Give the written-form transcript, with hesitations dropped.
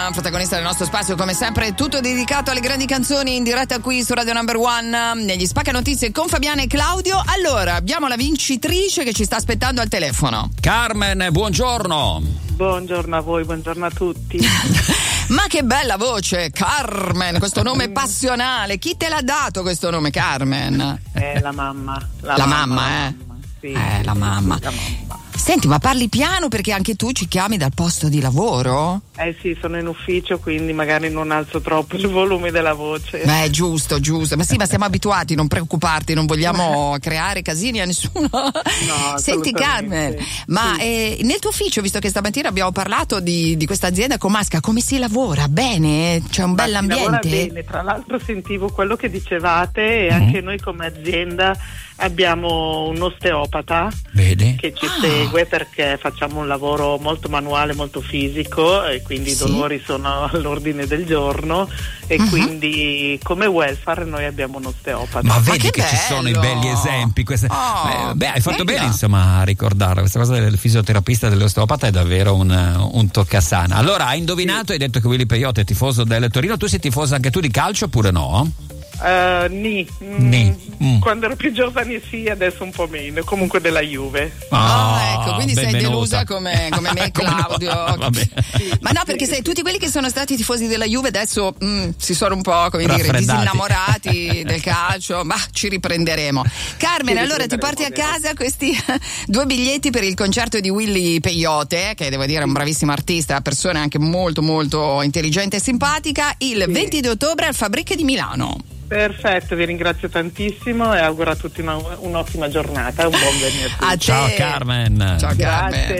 Protagonista del nostro spazio, come sempre, tutto dedicato alle grandi canzoni, in diretta qui su Radio Number One, negli Spacca Notizie con Fabiana e Claudio. Allora, abbiamo la vincitrice che ci sta aspettando al telefono. Carmen, buongiorno. Buongiorno a voi, buongiorno a tutti. Ma che bella voce, Carmen, questo nome passionale. Chi te l'ha dato questo nome, Carmen? La mamma. La mamma. Sì, la mamma. La mamma. Senti, ma parli piano perché anche tu ci chiami dal posto di lavoro? Sì, sono in ufficio, quindi magari non alzo troppo il volume della voce. Giusto. Ma sì, ma siamo abituati, non preoccuparti, non vogliamo creare casini a nessuno. No, Senti Carmen, ma nel tuo ufficio, visto che stamattina abbiamo parlato di questa azienda comasca, come si lavora? Bene? C'è un bell'ambiente? Si lavora bene, tra l'altro sentivo quello che dicevate e anche noi come azienda abbiamo un osteopata che ci segue perché facciamo un lavoro molto manuale, molto fisico e quindi i dolori sono all'ordine del giorno e quindi come welfare noi abbiamo un osteopata. Ma vedi che ci sono i belli esempi. Hai fatto bene insomma a ricordarlo. Questa cosa del fisioterapista e dell'osteopata è davvero un toccasana. Allora, hai indovinato, hai detto che Willy Peyote è tifoso del Torino. Tu sei tifoso anche tu di calcio oppure no? Quando ero più giovane sì, adesso un po' meno, comunque della Juve. Ecco, quindi sei delusa come me, Claudio. Sì, ma no, perché sai, tutti quelli che sono stati tifosi della Juve adesso si sono un po', come dire, disinnamorati del calcio, ma ci riprenderemo. Carmen, allora ti porti a casa questi 2 biglietti per il concerto di Willy Peyote, che devo dire è un bravissimo artista, persona anche molto molto intelligente e simpatica, il 20 di ottobre al Fabriche di Milano. Perfetto, vi ringrazio tantissimo e auguro a tutti un'ottima giornata, un buon venerdì. Ciao Carmen. Ciao Carmen. Grazie.